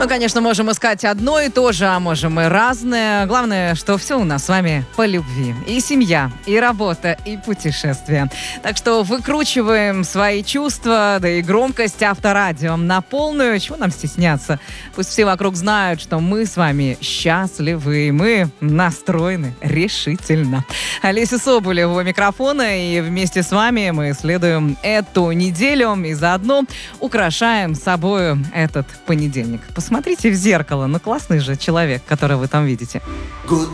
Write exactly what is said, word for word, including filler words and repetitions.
Мы, конечно, можем искать одно и то же, а можем и разное. Главное, что все у нас с вами по любви. И семья, и работа, и путешествия. Так что выкручиваем свои чувства, да и громкость авторадио на полную. Чего нам стесняться? Пусть все вокруг знают, что мы с вами счастливы, и мы настроены решительно. Олеся Соболева у микрофона, и вместе с вами мы исследуем эту неделю и заодно украшаем собою этот понедельник. Посмотрите в зеркало, ну классный же человек, которого вы там видите. Good